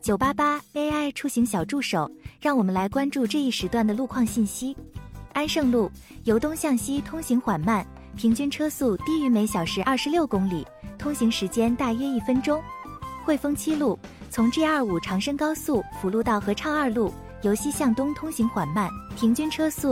988 AI 出行小助手，让我们来关注这一时段的路况信息。安盛路由东向西通行缓慢，平均车速低于每小时26公里，通行时间大约1分钟。汇丰七路从 G25 长深高速辅路到合畅2路，由西向东通行缓慢，平均车速